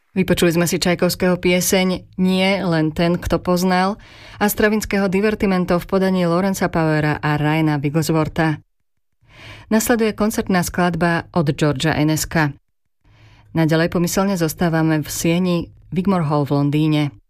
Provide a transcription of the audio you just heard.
Vypočuli sme si Čajkovského pieseň Nie len ten, kto poznal a Stravinského Divertimento v podaní Lorenza Powera a Ryana Wiggleswortha. Nasleduje koncertná skladba od Georgea Eneska. Naďalej pomyselne zostávame v sieni Wigmore Hall v Londýne.